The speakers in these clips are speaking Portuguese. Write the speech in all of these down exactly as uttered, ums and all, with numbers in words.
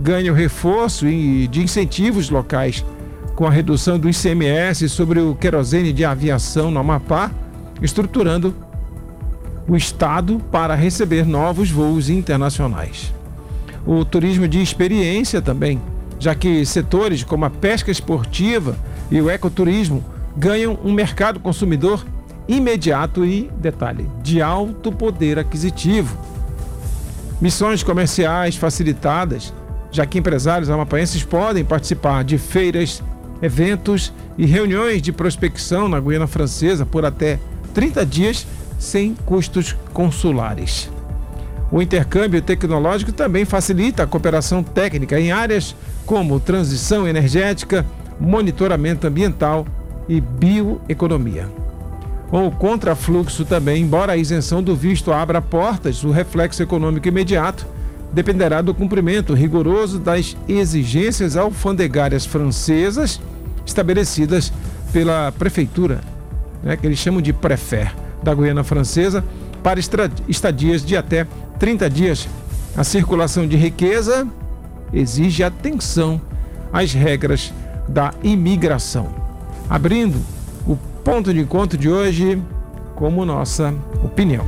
ganha o reforço de incentivos locais com a redução do I C M S sobre o querosene de aviação no Amapá, estruturando o estado para receber novos voos internacionais. O turismo de experiência também, já que setores como a pesca esportiva e o ecoturismo ganham um mercado consumidor imediato e, detalhe, de alto poder aquisitivo. Missões comerciais facilitadas, já que empresários amapaenses podem participar de feiras, eventos e reuniões de prospecção na Guiana Francesa por até trinta dias sem custos consulares. O intercâmbio tecnológico também facilita a cooperação técnica em áreas como transição energética, monitoramento ambiental e bioeconomia. O contrafluxo também, embora a isenção do visto abra portas, o reflexo econômico imediato dependerá do cumprimento rigoroso das exigências alfandegárias francesas estabelecidas pela prefeitura, né, que eles chamam de Préfet da Guiana Francesa, para estadias de até trinta dias. A circulação de riqueza exige atenção às regras da imigração. Abrindo o ponto de encontro de hoje como nossa opinião.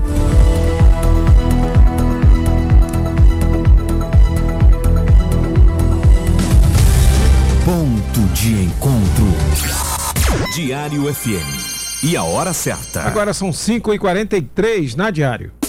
Ponto de encontro. Diário F M. E a hora certa. Agora são cinco e quarenta e três na Diário.